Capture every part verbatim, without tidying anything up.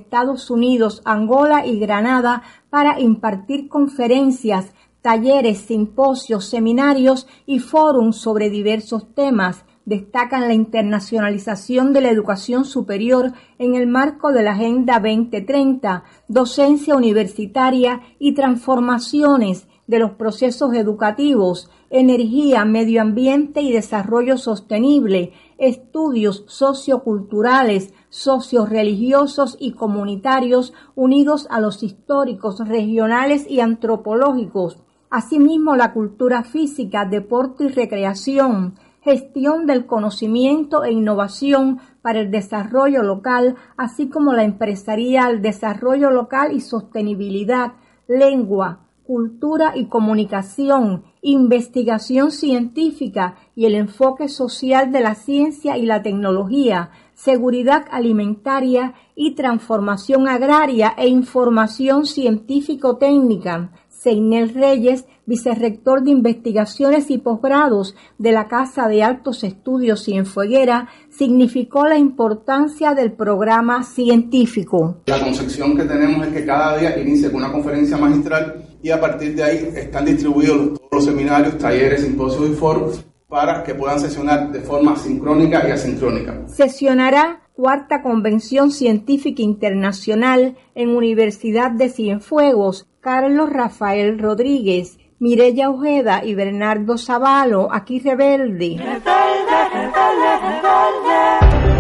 Estados Unidos, Angola y Granada para impartir conferencias, talleres, simposios, seminarios y fórums sobre diversos temas. Destacan la internacionalización de la educación superior en el marco de la Agenda veinte treinta, docencia universitaria y transformaciones de los procesos educativos, energía, medio ambiente y desarrollo sostenible, estudios socioculturales, socioreligiosos y comunitarios unidos a los históricos, regionales y antropológicos. Asimismo, la cultura física, deporte y recreación, gestión del conocimiento e innovación para el desarrollo local, así como la empresarial, desarrollo local y sostenibilidad, lengua, cultura y comunicación, investigación científica y el enfoque social de la ciencia y la tecnología, seguridad alimentaria y transformación agraria e información científico-técnica. Seinel Reyes, vicerrector de Investigaciones y Posgrados de la Casa de Altos Estudios Cienfueguera, significó la importancia del programa científico. La concepción que tenemos es que cada día inicia con una conferencia magistral y a partir de ahí están distribuidos todos los seminarios, talleres, simposios y foros para que puedan sesionar de forma sincrónica y asincrónica. Sesionará Cuarta Convención Científica Internacional en Universidad de Cienfuegos, Carlos Rafael Rodríguez, Mireya Ojeda y Bernardo Zavalo, aquí Rebelde. Rebelde, rebelde, rebelde.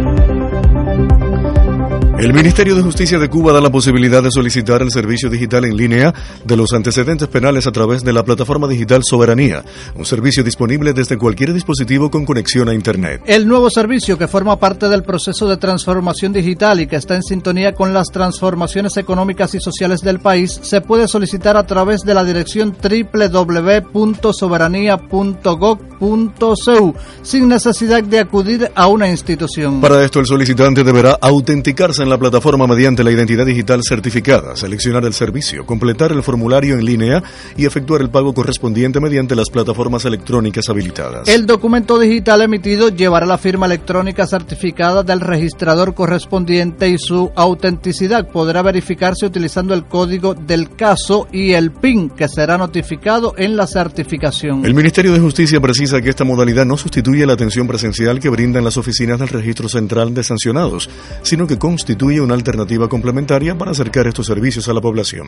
El Ministerio de Justicia de Cuba da la posibilidad de solicitar el servicio digital en línea de los antecedentes penales a través de la plataforma digital Soberanía, un servicio disponible desde cualquier dispositivo con conexión a Internet. El nuevo servicio, que forma parte del proceso de transformación digital y que está en sintonía con las transformaciones económicas y sociales del país, se puede solicitar a través de la dirección doble u doble u doble u punto soberanía punto gov punto c u sin necesidad de acudir a una institución. Para esto, el solicitante deberá autenticarse en la plataforma mediante la identidad digital certificada, seleccionar el servicio, completar el formulario en línea y efectuar el pago correspondiente mediante las plataformas electrónicas habilitadas. El documento digital emitido llevará la firma electrónica certificada del registrador correspondiente y su autenticidad podrá verificarse utilizando el código del caso y el P I N, que será notificado en la certificación. El Ministerio de Justicia precisa que esta modalidad no sustituye la atención presencial que brindan las oficinas del Registro Central de Sancionados, sino que constituye una alternativa complementaria para acercar estos servicios a la población.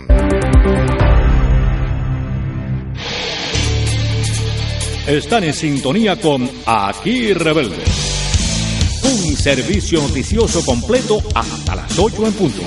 Están en sintonía con Aquí Rebelde, un servicio noticioso completo hasta las ocho en punto.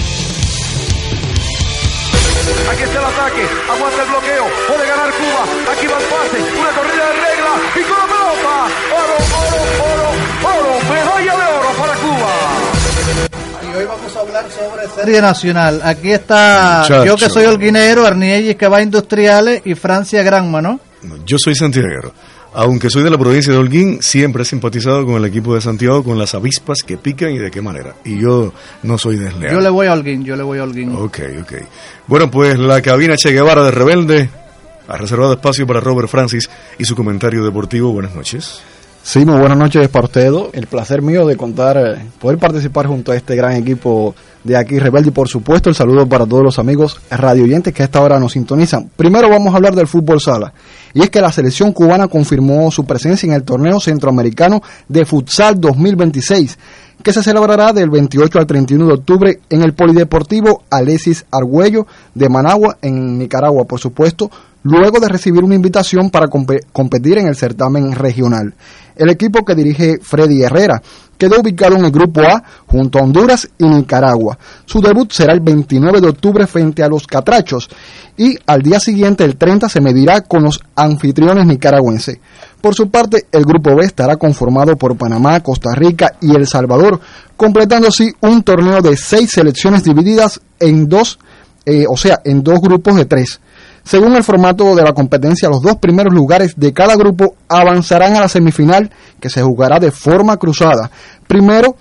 Aquí está el ataque, aguanta el bloqueo, puede ganar Cuba, aquí va el pase, una corrida de regla y con la pelota, oro, oro, oro, oro, medalla de oro para Cuba. Y hoy vamos a hablar sobre Serie Nacional. Aquí está Muchacho. Yo que soy holguinero, Arniellis que va a Industriales y Francia Granma, ¿no? Yo soy santiaguero. Aunque soy de la provincia de Holguín, siempre he simpatizado con el equipo de Santiago, con las avispas que pican y de qué manera. Y yo no soy desleal. Yo le voy a Holguín, yo le voy a Holguín. Ok, ok. Bueno, pues la cabina Che Guevara de Rebelde ha reservado espacio para Robert Francis y su comentario deportivo. Buenas noches. Sí, muy buenas noches para usted. El placer mío de contar, eh, poder participar junto a este gran equipo de Aquí Rebelde y por supuesto el saludo para todos los amigos radioyentes que a esta hora nos sintonizan. Primero vamos a hablar del fútbol sala y es que la selección cubana confirmó su presencia en el torneo centroamericano de futsal dos mil veintiséis que se celebrará del veintiocho al treinta y uno de octubre en el Polideportivo Alexis Argüello de Managua en Nicaragua, por supuesto, luego de recibir una invitación para comp- competir en el certamen regional. El equipo que dirige Freddy Herrera quedó ubicado en el Grupo A junto a Honduras y Nicaragua. Su debut será el veintinueve de octubre frente a los Catrachos y al día siguiente, el treinta, se medirá con los anfitriones nicaragüenses. Por su parte, el Grupo B estará conformado por Panamá, Costa Rica y El Salvador, completando así un torneo de seis selecciones divididas en dos, eh, o sea, en dos grupos de tres. Según el formato de la competencia, los dos primeros lugares de cada grupo avanzarán a la semifinal, que se jugará de forma cruzada. Primero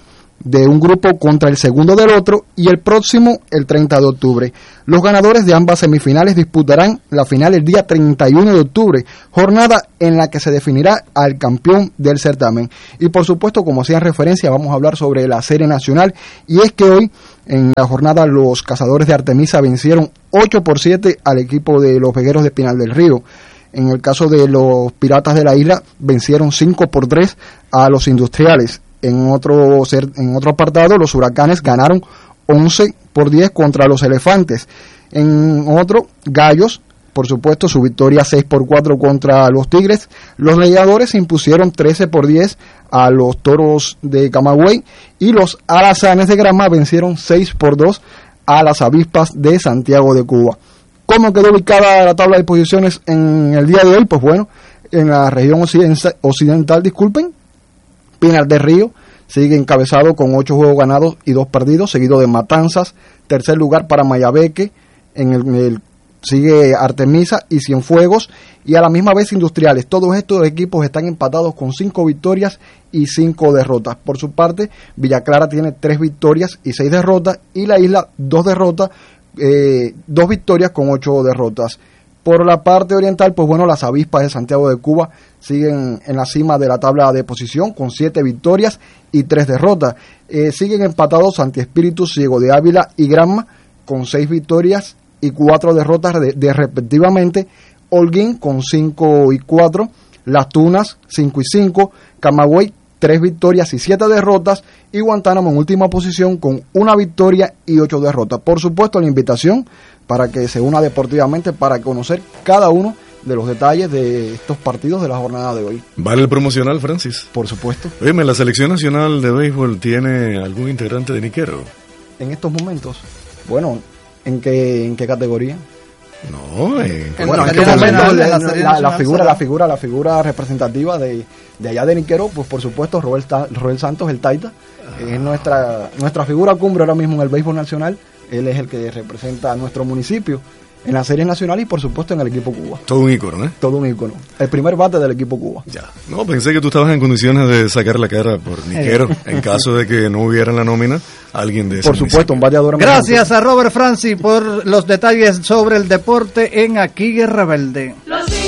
de un grupo contra el segundo del otro y el próximo el treinta de octubre. Los ganadores de ambas semifinales disputarán la final el día treinta y uno de octubre, jornada en la que se definirá al campeón del certamen. Y por supuesto, como hacían referencia, vamos a hablar sobre la serie nacional, y es que hoy en la jornada los Cazadores de Artemisa vencieron ocho por siete al equipo de los Vegueros de Pinal del Río. En el caso de los Piratas de la Isla vencieron cinco por tres a los Industriales. En otro, en otro apartado, los Huracanes ganaron once por diez contra los Elefantes. En otro, Gallos, por supuesto, su victoria seis por cuatro contra los Tigres. Los Leñadores se impusieron trece por diez a los Toros de Camagüey. Y los Alazanes de Granma vencieron seis por dos a las Avispas de Santiago de Cuba. ¿Cómo quedó ubicada la tabla de posiciones en el día de hoy? Pues bueno, en la región occidental, occidental disculpen, Pinar del Río sigue encabezado con ocho juegos ganados y dos perdidos, seguido de Matanzas. Tercer lugar para Mayabeque, en el, en el sigue Artemisa y Cienfuegos, y a la misma vez Industriales. Todos estos equipos están empatados con cinco victorias y cinco derrotas. Por su parte, Villa Clara tiene tres victorias y seis derrotas, y La Isla dos derrotas, eh, dos victorias con ocho derrotas. Por la parte oriental, pues bueno, las Avispas de Santiago de Cuba siguen en la cima de la tabla de posición con siete victorias y tres derrotas. Eh, siguen empatados Santi Espíritu, Ciego de Ávila y Granma con seis victorias y cuatro derrotas de, de respectivamente. Holguín con cinco y cuatro, Las Tunas cinco y cinco, Camagüey tres victorias y siete derrotas, y Guantánamo en última posición con una victoria y ocho derrotas. Por supuesto, la invitación para que se una deportivamente para conocer cada uno de los detalles de estos partidos de la jornada de hoy. ¿Vale el promocional, Francis? Por supuesto. Oye, ¿la selección nacional de béisbol tiene algún integrante de Niquero? En estos momentos, bueno, ¿en qué, en qué categoría? No, eh, bueno, en qué momento la, la, la, la figura, la figura, la figura representativa de, de allá de Niquero, pues por supuesto Roel, Roel Santos, el Taita, ah. es nuestra nuestra figura cumbre ahora mismo en el béisbol nacional. Él es el que representa a nuestro municipio en la serie nacional y por supuesto en el equipo Cuba. Todo un ícono, ¿eh? Todo un ícono. El primer bate del equipo Cuba. Ya. No, pensé que tú estabas en condiciones de sacar la cara por Niquero en caso de que no hubiera en la nómina alguien de ese Por supuesto, municipio. Un bateador. Gracias a Robert Francis por los detalles sobre el deporte en Aquí Rebelde.